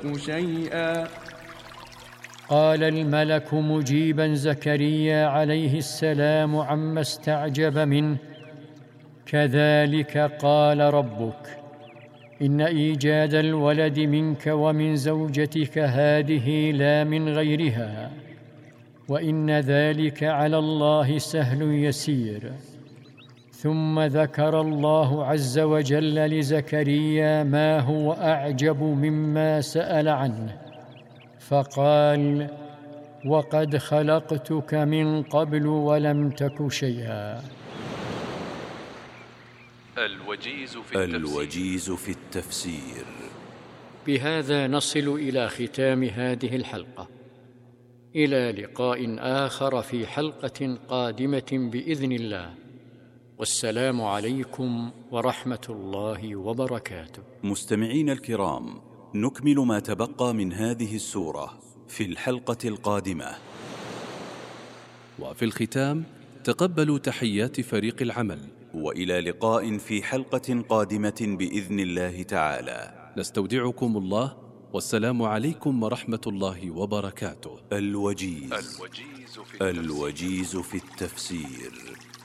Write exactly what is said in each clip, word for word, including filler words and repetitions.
تك شيئا. قال الملك مجيبا زكريا عليه السلام عما استعجب منه: كذلك قال ربك، إن إيجاد الولد منك ومن زوجتك هذه لا من غيرها، وإن ذلك على الله سهل يسير. ثم ذكر الله عز وجل لزكريا ما هو أعجب مما سأل عنه، فقال: وقد خلقتك من قبل ولم تك شيئا. الوجيز في التفسير, الوجيز في التفسير. بهذا نصل إلى ختام هذه الحلقة، إلى لقاء آخر في حلقة قادمة بإذن الله، والسلام عليكم ورحمة الله وبركاته. مستمعين الكرام، نكمل ما تبقى من هذه السورة في الحلقة القادمة. وفي الختام تقبلوا تحيات فريق العمل، وإلى لقاء في حلقة قادمة بإذن الله تعالى. نستودعكم الله، والسلام عليكم ورحمة الله وبركاته. الوجيز, الوجيز, في, التفسير. الوجيز في التفسير.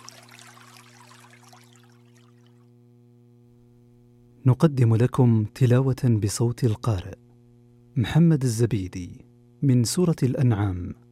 نقدم لكم تلاوة بصوت القارئ محمد الزبيدي من سورة الأنعام